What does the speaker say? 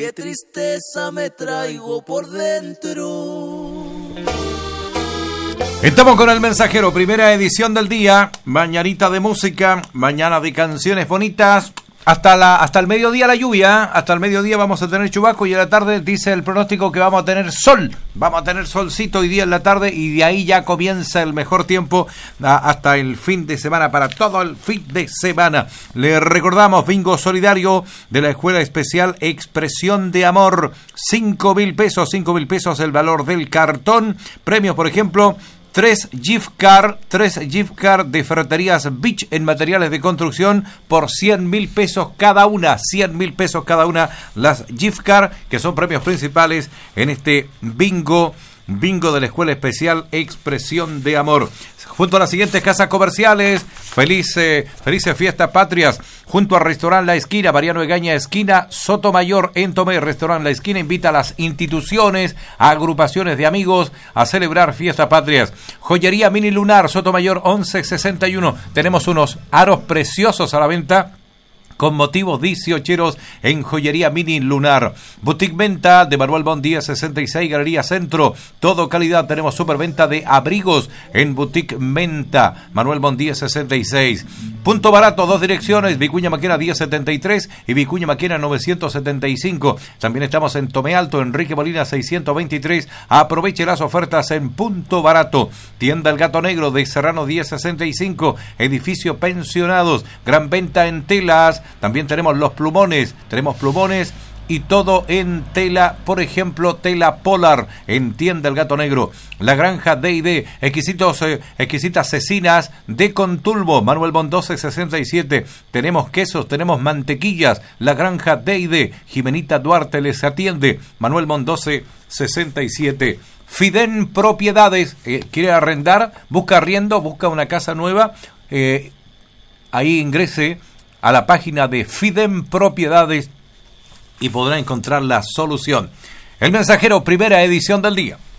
qué tristeza me traigo por dentro. Estamos con El Mensajero, primera edición del día, mañanita de música, mañana de canciones bonitas. Hasta el mediodía la lluvia, hasta el mediodía vamos a tener chubasco y a la tarde dice el pronóstico que vamos a tener sol, vamos a tener solcito hoy día en la tarde y de ahí ya comienza el mejor tiempo hasta el fin de semana, para todo el fin de semana. Le recordamos, bingo solidario de la Escuela Especial Expresión de Amor, 5.000 pesos el valor del cartón, premios por ejemplo, 3 gift card de Ferreterías Beach en materiales de construcción por 100.000 pesos cada una, 100.000 pesos cada una las gift card, que son premios principales en este bingo de la Escuela Especial Expresión de Amor. Junto a las siguientes casas comerciales, felices fiestas patrias, junto al Restaurant La Esquina, Mariano Egaña, esquina Sotomayor en Tomé. Restaurant La Esquina invita a las instituciones, a agrupaciones de amigos a celebrar fiestas patrias. Joyería Mini Lunar, Sotomayor 1161. Tenemos unos aros preciosos a la venta con motivos 18 en Joyería Mini Lunar. Boutique Venta de Manuel Bon 1066, Galería Centro. Todo calidad. Tenemos superventa de abrigos en Boutique Venta Manuel Bon 1066. Punto Barato, 2 direcciones, Vicuña Maquena 1073 y Vicuña Maquena 975. También estamos en Tomé Alto, Enrique Molina 623. Aproveche las ofertas en Punto Barato. Tienda El Gato Negro de Serrano 1065, edificio Pensionados. Gran venta en telas. También tenemos plumones y todo en tela, por ejemplo, tela polar en Tienda El Gato Negro. La Granja D&D, exquisitas cecinas de Contulmo, Manuel Bon 1267. Tenemos quesos, tenemos mantequillas. La Granja D&D, Jimenita Duarte les atiende, Manuel Bon 1267. Fiden Propiedades, quiere arrendar, busca arriendo, busca una casa nueva, ahí ingrese a la página de Fiden Propiedades y podrá encontrar la solución. El Mensajero, primera edición del día.